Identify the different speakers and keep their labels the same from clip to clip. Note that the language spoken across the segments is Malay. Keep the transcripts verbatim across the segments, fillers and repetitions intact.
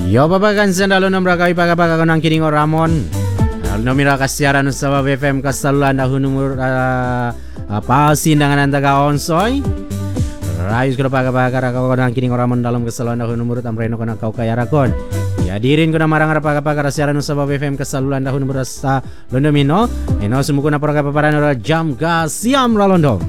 Speaker 1: Yo babagan sandalo nombra kay pagapaga ko ng kining Ramon. Nomira kasiaran sa F M kasaluan na hunumur uh, uh, pasin dengan anda ka onsoy. Rayus ko pagapaga ko ng kining Ramon dalam kasaluan na hunumur amreno ko ng kau kayarakon. Ya dirin ko na marang pagapaga kasiaran sa F M kasaluan na hunumur sa Londomino. Eno sumuko na para kapaparan ora jam ka siam lalondom.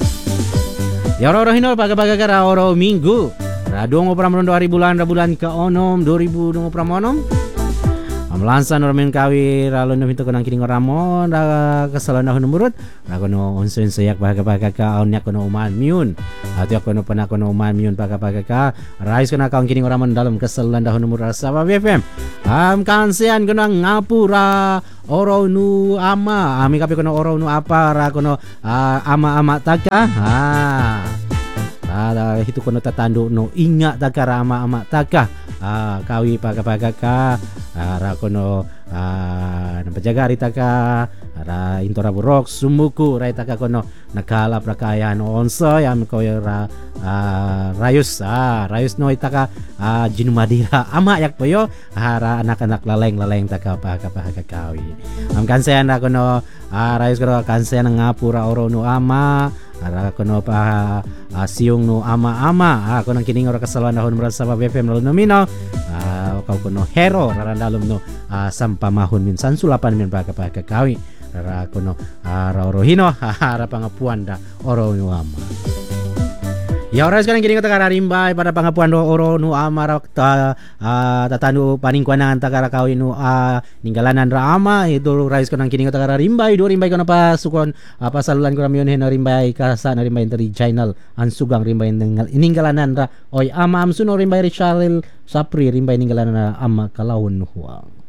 Speaker 1: Ya oro hinol pagapaga ka oro minggu. Radong upram dua ribu bulan bulan ke onom dua ribu dua upram onom. Amlansan orang kawi ralo nomito ko ng kining Ramon da kasalan na hunumurut. Ako no onsen sayak baga baga ka onya ko no uman miun. Ati ako no pana ko no uman miun baga baga ka. Rais ko na ka kining Ramon dalam kasalan da hunumurut sa F M. Am kansian ko na ngapura oro nu ama. Ami kapi ko no oro nu apa ra ko no uh, ama-ama taka. Ha. Ah, itu kono tatando no inga takara ama-ama taka. Ah, kawi paga-paga ka. Ah, ra kono ah nampajaga rita ka. Ra intora burok sumuku ra taka kono nakala prakayaan onso yam ko ra ah, rayus ah rayus no itaka ah jinumadira ama yak poyo hara anak-anak laleng-laleng taka paga-paga kawi. Am kansean ra kono ah rayus ko kansean ngapura oro no ama. Ara kono pa uh, siung no ama-ama ah kono kining ora kasalan dahon merasa sa F M lalu nomino ah kau kono hero rarandalom no uh, sampamahon min sansulapan min paka paka kawi rara kono ara uh, orohino ara pangapuan da oro no ama. Ya ora sekarang kining kata kararimbai pada pangapuan do oro no ama ra ta uh, tatanu paningkuanan takara kawi no uh, ninggalanan ra ama itu rais kono kining kata kararimbai do rimbai kono pa sukon uh, pasalulan ko ramyon hen rimbai kasa na rimbai dari channel an sugang rimbai ninggalanan ra oy ama amsuno rimbai Richarel Sapri rimbai ninggalanan ra ama kalawon no huang.